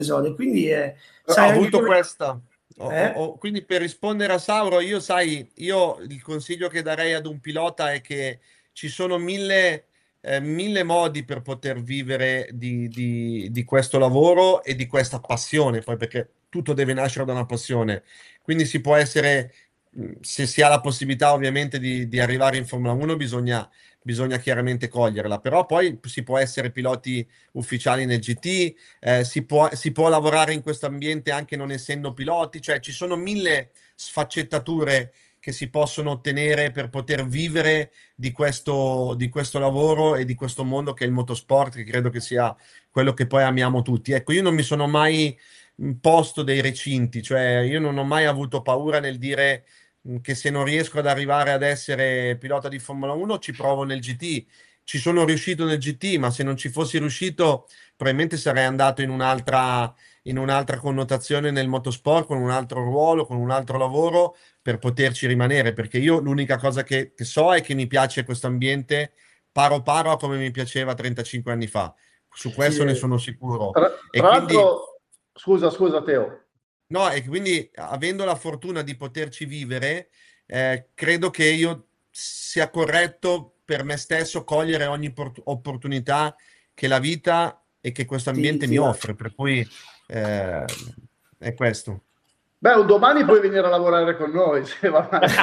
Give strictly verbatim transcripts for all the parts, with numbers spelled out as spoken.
episodio, quindi è, Ho sai anche avuto come... questa. Ho- ho- Eh? ho- quindi per rispondere a Sauro, io sai, io il consiglio che darei ad un pilota è che ci sono mille, eh, mille modi per poter vivere di, di- di questo lavoro e di questa passione, poi perché tutto deve nascere da una passione. Quindi si può essere, mh, se si ha la possibilità ovviamente di, di arrivare in Formula uno, bisogna, bisogna chiaramente coglierla, però poi si può essere piloti ufficiali nel G T, eh, si può, si può lavorare in questo ambiente anche non essendo piloti, cioè ci sono mille sfaccettature che si possono ottenere per poter vivere di questo, di questo lavoro e di questo mondo che è il motorsport, che credo che sia quello che poi amiamo tutti. Ecco, io non mi sono mai mh, posto dei recinti, cioè io non ho mai avuto paura nel dire mh, che se non riesco ad arrivare ad essere pilota di Formula uno ci provo nel G T. Ci sono riuscito nel G T, ma se non ci fossi riuscito probabilmente sarei andato in un'altra in un'altra connotazione nel motorsport, con un altro ruolo, con un altro lavoro per poterci rimanere, perché io l'unica cosa che, che so è che mi piace questo ambiente paro paro a come mi piaceva trentacinque anni fa. Su Si questo ne vede. sono sicuro. Tra, E tra quindi, l'altro, scusa, scusa Teo. no, e quindi avendo la fortuna di poterci vivere, eh, credo che io sia corretto per me stesso cogliere ogni port- opportunità che la vita e che questo Ti, ambiente mi ti dà. offre, per cui eh, è questo. Beh, un domani puoi venire a lavorare con noi, se va male.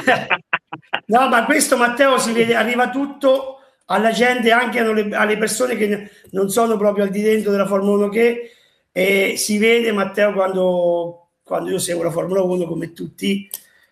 No, ma questo Matteo si vede, arriva tutto alla gente, anche alle, alle persone che non sono proprio al di dentro della Formula uno, che e si vede Matteo quando, quando io seguo la Formula uno come tutti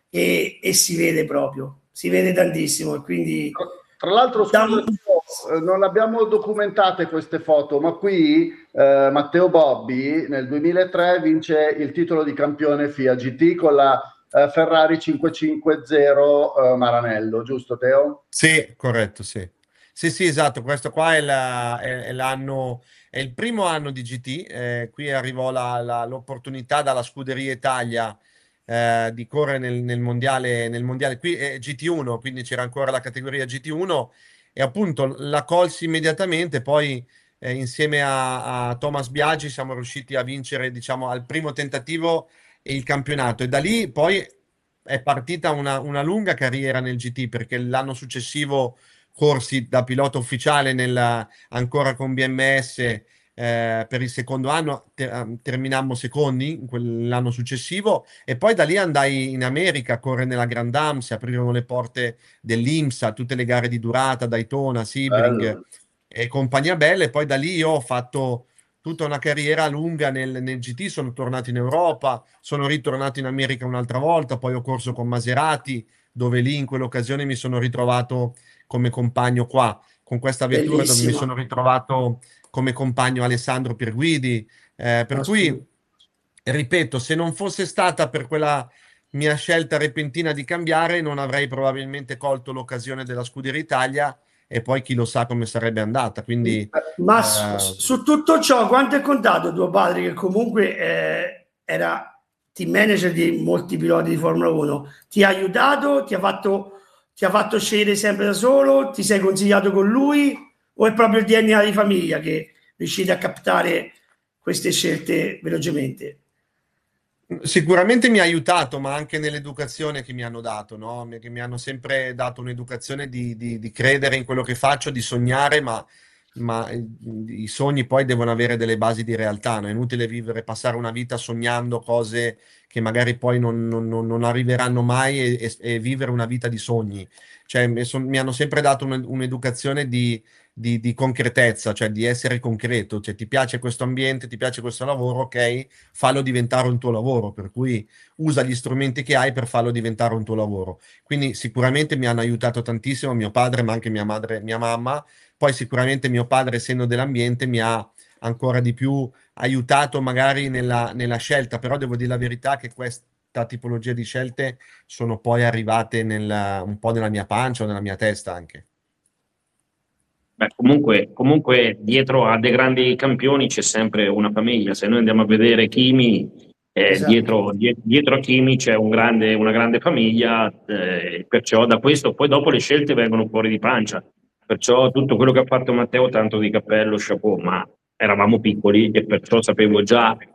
e, e si vede proprio, si vede tantissimo e quindi Tra l'altro, da- scusa, Teo, eh, non abbiamo documentate queste foto, ma qui eh, Matteo Bobbi nel duemilatré vince il titolo di campione FIA G T con la eh, Ferrari cinquecentocinquanta eh, Maranello, giusto Teo? Sì, corretto, sì. Sì, sì, esatto, questo qua è la- è- è l'anno, è il primo anno di G T, eh, qui arrivò la- la- l'opportunità dalla Scuderia Italia eh, di correre nel, nel mondiale, nel mondiale, qui è G T uno, quindi c'era ancora la categoria G T uno e appunto la colsi immediatamente, poi eh, insieme a, a Thomas Biaggi siamo riusciti a vincere, diciamo, al primo tentativo il campionato e da lì poi è partita una, una lunga carriera nel G T perché l'anno successivo corsi da pilota ufficiale nella- ancora con B M S eh, per il secondo anno, ter- terminammo secondi in quell'anno successivo e poi da lì andai in America a correre nella Grand Am, si aprirono le porte dell'IMSA, tutte le gare di durata, Daytona, Sebring Bello. e compagnia bella e poi da lì io ho fatto tutta una carriera lunga nel, nel G T, sono tornato in Europa, sono ritornato in America un'altra volta, poi ho corso con Maserati, dove lì in quell'occasione mi sono ritrovato come compagno qua, con questa vettura dove mi bellissimo. sono ritrovato come compagno Alessandro Pierguidi, eh, per cui, Assolut- ripeto, se non fosse stata per quella mia scelta repentina di cambiare, non avrei probabilmente colto l'occasione della Scuderia Italia e poi chi lo sa come sarebbe andata, quindi... Ma su, eh, su tutto ciò, quanto è contato tuo padre, che comunque eh, era team manager di molti piloti di Formula uno? Ti ha aiutato? Ti ha fatto, ti ha fatto scegliere sempre da solo? Ti sei consigliato con lui? O è proprio il D N A di famiglia che riuscite a captare queste scelte velocemente? Sicuramente mi ha aiutato, ma anche nell'educazione che mi hanno dato, no? Mi- Che mi hanno sempre dato un'educazione di, di- di credere in quello che faccio, di sognare, ma, ma i, i sogni poi devono avere delle basi di realtà, no? È inutile vivere, passare una vita sognando cose che magari poi non, non- non- non arriveranno mai e, e- e vivere una vita di sogni. Cioè, mi, son- mi hanno sempre dato un- un'educazione di, di- di concretezza, cioè di essere concreto. Cioè, ti piace questo ambiente, ti piace questo lavoro, ok? Fallo diventare un tuo lavoro, per cui usa gli strumenti che hai per farlo diventare un tuo lavoro. Quindi sicuramente mi hanno aiutato tantissimo mio padre, ma anche mia madre, mia mamma. Poi sicuramente mio padre, essendo dell'ambiente, mi ha ancora di più aiutato magari nella, nella scelta, però devo dire la verità che questa tipologia di scelte sono poi arrivate nella- un po' nella mia pancia o nella mia testa anche. Beh, comunque, comunque dietro a dei grandi campioni c'è sempre una famiglia. Se noi andiamo a vedere Kimi, eh, Esatto. dietro, die- dietro a Kimi c'è un grande- una grande famiglia, eh, perciò da questo poi dopo le scelte vengono fuori di pancia. Perciò tutto quello che ha fatto Matteo, tanto di cappello, chapeau, ma eravamo piccoli e perciò sapevo già